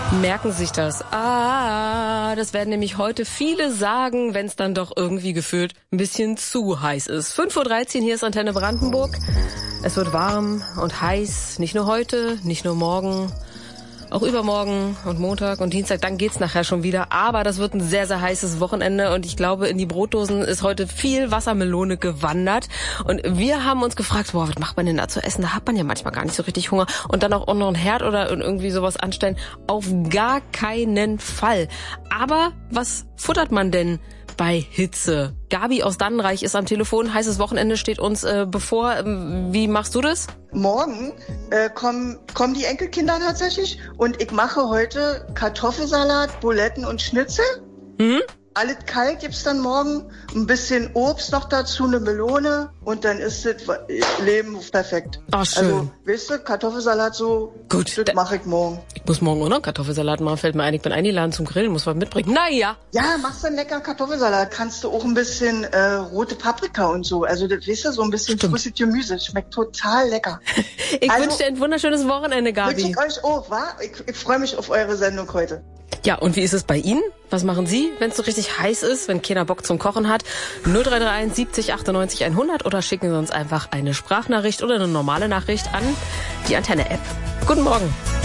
Merken sich das. Das werden nämlich heute viele sagen, wenn es dann doch irgendwie gefühlt ein bisschen zu heiß ist. 5:13 Uhr, hier ist Antenne Brandenburg. Es wird warm und heiß, nicht nur heute, nicht nur morgen, auch übermorgen und Montag und Dienstag, dann geht's nachher schon wieder. Aber das wird ein sehr, sehr heißes Wochenende und ich glaube, in die Brotdosen ist heute viel Wassermelone gewandert. Und wir haben uns gefragt, was macht man denn da zu essen? Da hat man ja manchmal gar nicht so richtig Hunger. Und dann auch noch einen Herd oder irgendwie sowas anstellen. Auf gar keinen Fall. Aber was futtert man denn bei Hitze? Gabi aus Dannenreich ist am Telefon. Heißes Wochenende steht uns bevor. Wie machst du das? Morgen kommen die Enkelkinder tatsächlich und ich mache heute Kartoffelsalat, Buletten und Schnitzel. Mhm. Alles kalt gibt's dann morgen, ein bisschen Obst noch dazu, eine Melone und dann ist das Leben perfekt. Ach, schön. Also, weißt du, Kartoffelsalat so, gut, das mache ich morgen. Ich muss morgen auch noch Kartoffelsalat machen, fällt mir ein, ich bin eingeladen zum Grillen, muss was mitbringen. Naja. Ja, machst du einen leckeren Kartoffelsalat, kannst du auch ein bisschen rote Paprika und so, also das weißt du, so ein bisschen frisches Gemüse, schmeckt total lecker. Ich wünsche dir ein wunderschönes Wochenende, Gabi. Wünsche ich euch auch, wa? Ich freue mich auf eure Sendung heute. Ja, und wie ist es bei Ihnen? Was machen Sie, wenn es so richtig heiß ist, wenn keiner Bock zum Kochen hat? 0331 70 98 100 oder schicken Sie uns einfach eine Sprachnachricht oder eine normale Nachricht an die Antenne-App. Guten Morgen.